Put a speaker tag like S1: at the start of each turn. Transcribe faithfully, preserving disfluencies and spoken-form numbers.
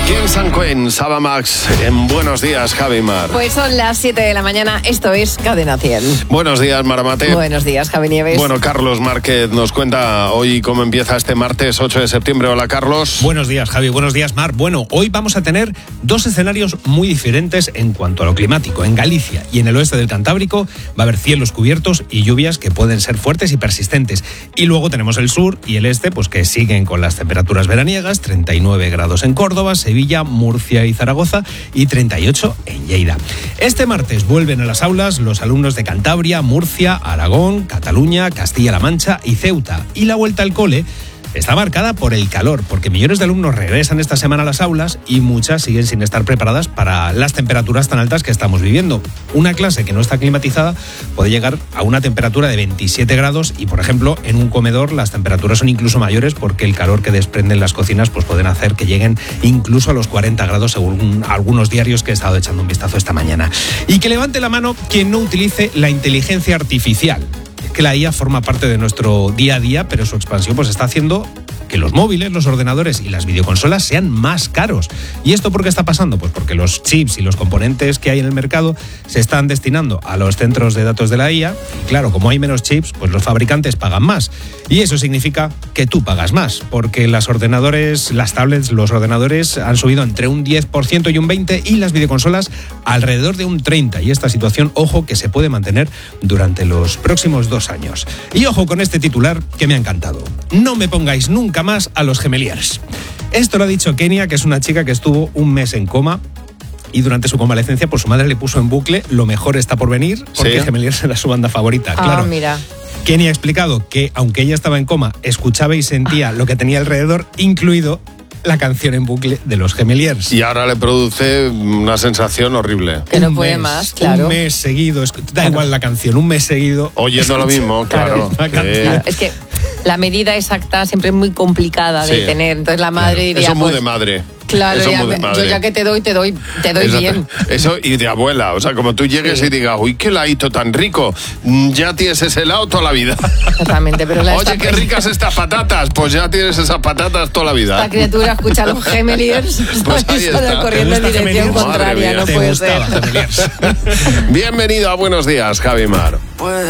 S1: Kings and Queens, Ava Max, en Buenos Días, Javi Mar.
S2: Pues son las siete de la mañana, esto es Cadena cien.
S1: Buenos días, Maramate.
S2: Buenos días, Javi Nieves.
S1: Bueno, Carlos Márquez nos cuenta hoy cómo empieza este martes ocho de septiembre. Hola, Carlos.
S3: Buenos días, Javi. Buenos días, Mar. Bueno, hoy vamos a tener dos escenarios muy diferentes en cuanto a lo climático. En Galicia y en el oeste del Cantábrico va a haber cielos cubiertos y lluvias que pueden ser fuertes y persistentes. Y luego tenemos el sur y el este, pues que siguen con las temperaturas veraniegas, treinta y nueve grados en Córdoba, Sevilla, Murcia y Zaragoza y treinta y ocho en Lleida. Este martes vuelven a las aulas los alumnos de Cantabria, Murcia, Aragón, Cataluña, Castilla-La Mancha y Ceuta. Y la vuelta al cole está marcada por el calor, porque millones de alumnos regresan esta semana a las aulas y muchas siguen sin estar preparadas para las temperaturas tan altas que estamos viviendo. Una clase que no está climatizada puede llegar a una temperatura de veintisiete grados y, por ejemplo, en un comedor las temperaturas son incluso mayores porque el calor que desprenden las cocinas pues pueden hacer que lleguen incluso a los cuarenta grados según algunos diarios que he estado echando un vistazo esta mañana. Y que levante la mano quien no utilice la inteligencia artificial. Que la I A forma parte de nuestro día a día, pero su expansión pues está haciendo que los móviles, los ordenadores y las videoconsolas sean más caros. ¿Y esto por qué está pasando? Pues porque los chips y los componentes que hay en el mercado se están destinando a los centros de datos de la I A. Y claro, como hay menos chips, pues los fabricantes pagan más. Y eso significa que tú pagas más, porque los ordenadores, las tablets, los ordenadores han subido entre un diez por ciento y un veinte por ciento y las videoconsolas alrededor de un treinta por ciento. Y esta situación, ojo, que se puede mantener durante los próximos dos años. Y ojo con este titular que me ha encantado. No me pongáis nunca más a los Gemeliers. Esto lo ha dicho Kenia, que es una chica que estuvo un mes en coma y durante su convalecencia pues su madre le puso en bucle Lo mejor está por venir, porque ¿sí? Gemeliers era su banda favorita.
S2: Ah,
S3: claro.
S2: Mira.
S3: Kenia ha explicado que aunque ella estaba en coma, escuchaba y sentía lo que tenía alrededor, incluido la canción en bucle de los Gemeliers.
S1: Y ahora le produce una sensación horrible.
S2: Que no puede más, claro.
S3: Un mes seguido, da igual la canción, un mes seguido.
S1: Oyendo lo mismo, claro.
S2: Claro.
S1: Eh.
S2: Claro, es que la medida exacta siempre es muy complicada de
S1: Sí.
S2: tener. Entonces la madre
S1: Claro.
S2: diría...
S1: Eso es muy
S2: pues,
S1: de madre.
S2: Claro,
S1: Eso
S2: ya,
S1: muy de madre.
S2: yo ya que te doy, te doy, te doy
S1: Exacto.
S2: bien.
S1: Eso y de abuela, o sea, como tú llegues
S2: Sí.
S1: y digas, uy, qué heladito tan rico, ya tienes ese helado toda la vida.
S2: Exactamente, pero la
S1: Oye,
S2: esta,
S1: qué ricas estas patatas, pues ya tienes esas patatas toda la vida.
S2: esta criatura escucha a los Gemeliers
S1: Pues ahí está.
S2: corriendo en
S3: ¿Te gusta
S2: dirección
S3: Gemeliers?
S2: contraria,
S1: Madre
S2: no
S1: mía.
S2: puede
S3: Te
S2: ser.
S3: gustaba Gemeliers.
S1: Bienvenido a Buenos Días, Javi Mar.